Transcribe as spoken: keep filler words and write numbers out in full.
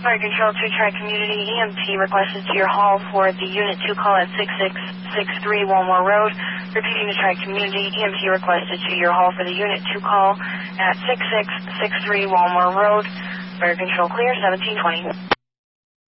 Fire Control two Tri-Community E M T requested to your hall for the Unit two call at six six six three Walmore Road. Repeating the Tri-Community E M T requested to your hall for the Unit two call at six six six three Walmore Road. Fire Control clear, seventeen twenty.